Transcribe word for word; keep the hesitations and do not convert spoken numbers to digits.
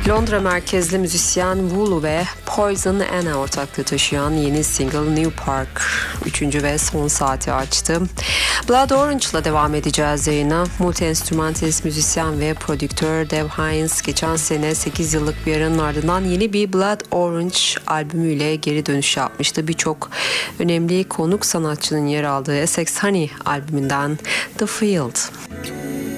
Londra merkezli müzisyen Wulu ve Poison Anna ortaklığı taşıyan yeni single New Park üçüncü ve son saati açtı. Blood Orange'la devam edeceğiz yayına. Multi-enstrümantalist müzisyen ve prodüktör Dev Hynes geçen sene sekiz yıllık bir aranın ardından yeni bir Blood Orange albümüyle geri dönüş yapmıştı. Birçok önemli konuk sanatçının yer aldığı Essex Honey albümünden The Field.